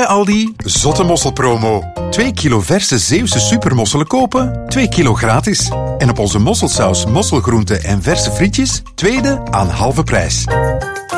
Aldi, zotte mosselpromo. 2 kilo verse Zeeuwse supermosselen kopen, 2 kilo gratis. En op onze mosselsaus, mosselgroenten en verse frietjes, tweede aan halve prijs.